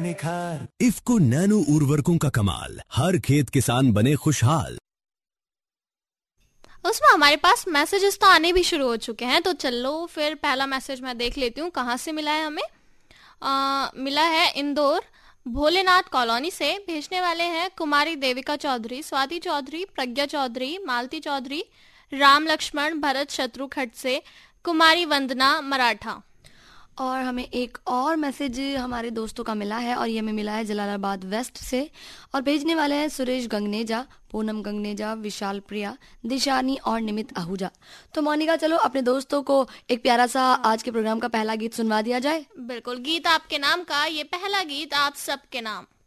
निखार। इफ्को नैनो उर्वरकों का कमाल, हर खेत किसान बने खुशहाल। उसमें हमारे पास मैसेजेस तो आने भी शुरू हो चुके हैं, तो चलो फिर पहला मैसेज मैं देख लेती हूँ कहाँ से मिला है हमें। मिला है इंदौर भोलेनाथ कॉलोनी से। भेजने वाले हैं कुमारी देविका चौधरी, स्वाति चौधरी, प्रज्ञा चौधरी, मालती चौधरी, राम लक्ष्मण भरत शत्रुघ्न से, कुमारी वंदना मराठा। और हमें एक और मैसेज हमारे दोस्तों का मिला है और ये हमें मिला है जलालाबाद वेस्ट से। और भेजने वाले हैं सुरेश गंगनेजा, पूनम गंगनेजा, विशाल प्रिया, दिशानी और निमित आहूजा। तो मोनिका, चलो अपने दोस्तों को एक प्यारा सा आज के प्रोग्राम का पहला गीत सुनवा दिया जाए। बिल्कुल, गीत आपके नाम का ये पहला गीत आप सबके नाम।